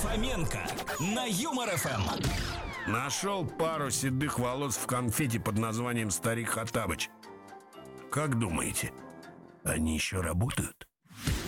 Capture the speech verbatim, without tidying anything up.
Фоменко на Юмор ФМ. Нашел пару седых волос в конфете под названием «Старик Хоттабыч». Как думаете, они еще работают?